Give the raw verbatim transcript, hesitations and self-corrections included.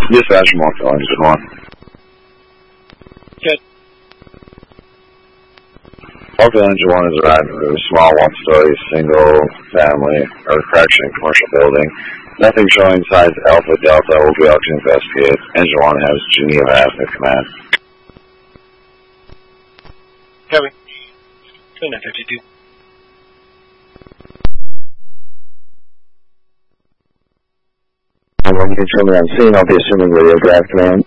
Dispatch Mark Engine one. Good. Mark Engine one has arrived at a small one-story, single-family, or correction, commercial building. Nothing showing signs Alpha Delta will be out to investigate. Engine one has Geneva Avenue command. Copy. nine fifty-two. One control on scene, I'll be assuming radiograph command.